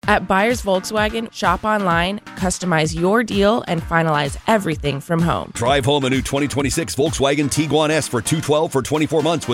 At Buyers Volkswagen, shop online, customize your deal, and finalize everything from home. Drive home a new 2026 Volkswagen Tiguan S for $212 for 24 months with